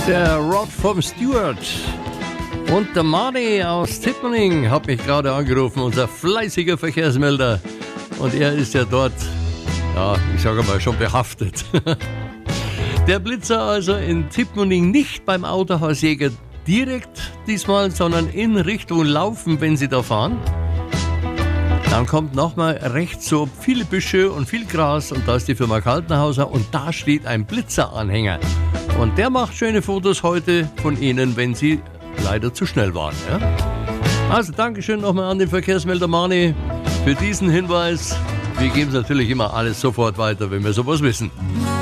Der Rod vom Stewart und der Marty aus Tippmanning hat mich gerade angerufen, unser fleißiger Verkehrsmelder. Und er ist ja dort, ja, ich sage mal, schon behaftet. Der Blitzer also in Tippmanning nicht beim Autohaus Jäger direkt diesmal, sondern in Richtung Laufen, wenn Sie da fahren. Dann kommt nochmal rechts so viele Büsche und viel Gras und da ist die Firma Kaltenhauser und da steht ein Blitzeranhänger. Und der macht schöne Fotos heute von Ihnen, wenn Sie leider zu schnell waren. Ja? Also Dankeschön nochmal an den Verkehrsmelder Mani für diesen Hinweis. Wir geben es natürlich immer alles sofort weiter, wenn wir sowas wissen.